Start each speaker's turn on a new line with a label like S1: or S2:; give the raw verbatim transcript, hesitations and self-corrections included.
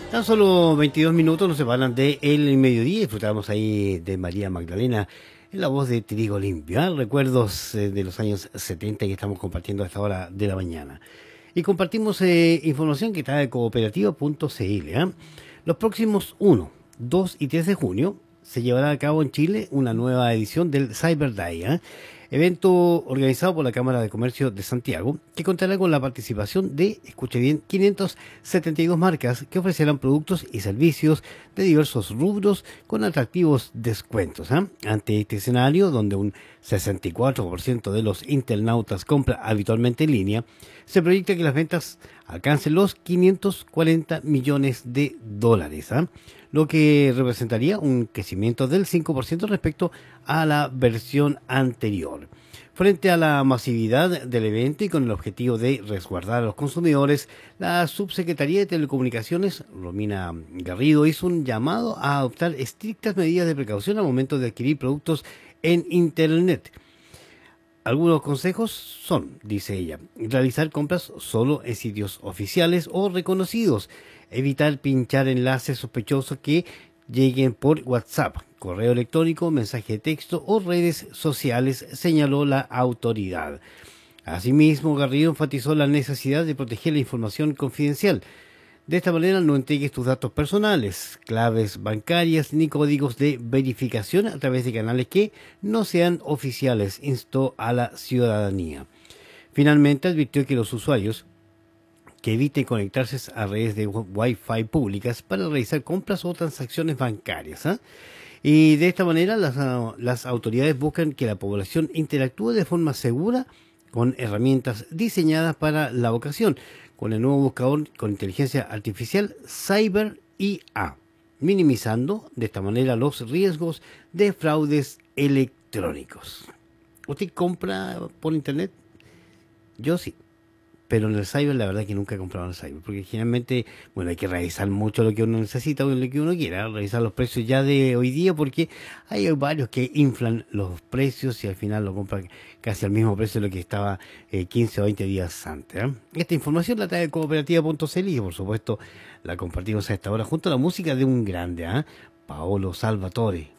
S1: Tan solo veintidós minutos nos separan de el mediodía. Disfrutamos ahí de María Magdalena en la voz de Trigo Limpio, ¿eh? Recuerdos eh, de los años setenta que estamos compartiendo a esta hora de la mañana. Y compartimos eh, información que está de cooperativa punto cl. ¿eh? Los próximos uno, dos y tres de junio se llevará a cabo en Chile una nueva edición del Cyber Day, ¿eh? Evento organizado por la Cámara de Comercio de Santiago, que contará con la participación de, escuche bien, quinientas setenta y dos marcas que ofrecerán productos y servicios de diversos rubros con atractivos descuentos. ¿eh? Ante este escenario, donde un sesenta y cuatro por ciento de los internautas compra habitualmente en línea, se proyecta que las ventas alcancen los quinientos cuarenta millones de dólares, ¿eh? lo que representaría un crecimiento del cinco por ciento respecto a la versión anterior. Frente a la masividad del evento y con el objetivo de resguardar a los consumidores, la Subsecretaría de Telecomunicaciones, Romina Garrido, hizo un llamado a adoptar estrictas medidas de precaución al momento de adquirir productos en Internet. Algunos consejos son, dice ella, realizar compras solo en sitios oficiales o reconocidos, evitar pinchar enlaces sospechosos que lleguen por WhatsApp, correo electrónico, mensaje de texto o redes sociales, señaló la autoridad. Asimismo, Garrido enfatizó la necesidad de proteger la información confidencial. De esta manera no entregues tus datos personales, claves bancarias ni códigos de verificación a través de canales que no sean oficiales, instó a la ciudadanía. Finalmente advirtió que los usuarios que eviten conectarse a redes de Wi-Fi públicas para realizar compras o transacciones bancarias. ¿eh? Y de esta manera las, las autoridades buscan que la población interactúe de forma segura con herramientas diseñadas para la ocasión, con el nuevo buscador con inteligencia artificial Cyber I A, minimizando de esta manera los riesgos de fraudes electrónicos. ¿Usted compra por internet? Yo sí. Pero en el cyber la verdad que nunca he comprado en el cyber, porque generalmente, bueno, hay que revisar mucho lo que uno necesita o lo que uno quiera, revisar los precios ya de hoy día, porque hay varios que inflan los precios y al final lo compran casi al mismo precio de lo que estaba eh, quince o veinte días antes. ¿eh? Esta información la trae de cooperativa punto cl y por supuesto la compartimos a esta hora junto a la música de un grande, ¿eh? Paolo Salvatore,